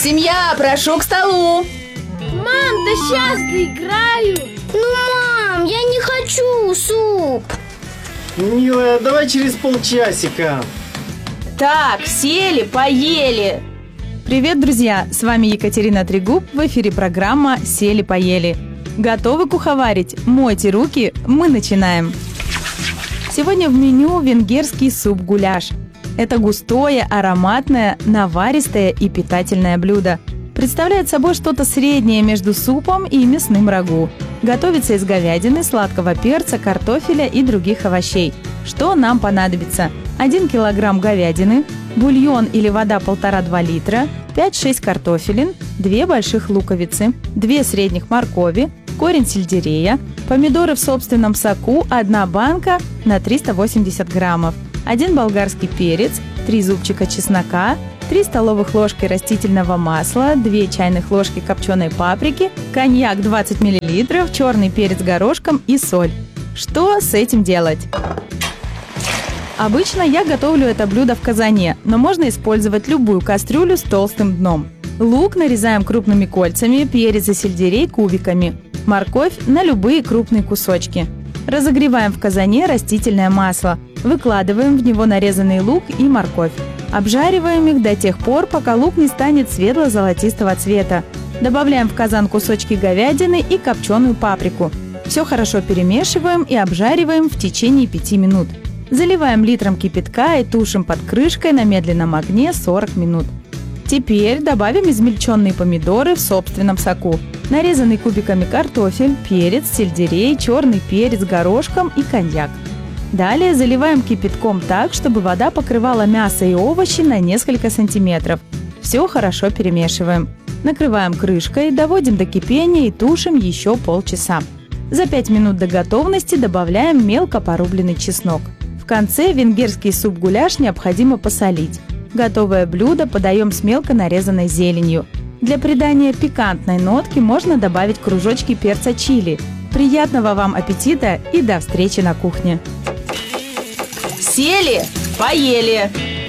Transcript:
Семья, прошу к столу. Мам, да сейчас доиграю. Мам, я не хочу суп. Милая, давай через полчасика. Так, сели, поели. Привет, друзья! С вами Екатерина Трегуб. В эфире программа «Сели-поели». Готовы куховарить? Мойте руки, мы начинаем. Сегодня в меню венгерский суп-гуляш. Это густое, ароматное, наваристое и питательное блюдо. Представляет собой что-то среднее между супом и мясным рагу. Готовится из говядины, сладкого перца, картофеля и других овощей. Что нам понадобится? 1 килограмм говядины, бульон или вода 1,5-2 литра, 5-6 картофелин, 2 больших луковицы, 2 средних моркови, корень сельдерея, помидоры в собственном соку 1 банка на 380 граммов, 1 болгарский перец, 3 зубчика чеснока, 3 столовых ложки растительного масла, 2 чайных ложки копченой паприки, коньяк 20 мл, черный перец горошком и соль. Что с этим делать? Обычно я готовлю это блюдо в казане, но можно использовать любую кастрюлю с толстым дном. Лук нарезаем крупными кольцами, перец и сельдерей кубиками. Морковь на любые крупные кусочки. Разогреваем в казане растительное масло. Выкладываем в него нарезанный лук и морковь. Обжариваем их до тех пор, пока лук не станет светло-золотистого цвета. Добавляем в казан кусочки говядины и копченую паприку. Все хорошо перемешиваем и обжариваем в течение 5 минут. Заливаем литром кипятка и тушим под крышкой на медленном огне 40 минут. Теперь добавим измельченные помидоры в собственном соку, нарезанный кубиками картофель, перец, сельдерей, черный перец горошком и коньяк. Далее заливаем кипятком так, чтобы вода покрывала мясо и овощи на несколько сантиметров. Все хорошо перемешиваем. Накрываем крышкой, доводим до кипения и тушим еще полчаса. За 5 минут до готовности добавляем мелко порубленный чеснок. В конце венгерский суп-гуляш необходимо посолить. Готовое блюдо подаем с мелко нарезанной зеленью. Для придания пикантной нотки можно добавить кружочки перца чили. Приятного вам аппетита и до встречи на кухне! Сели, поели.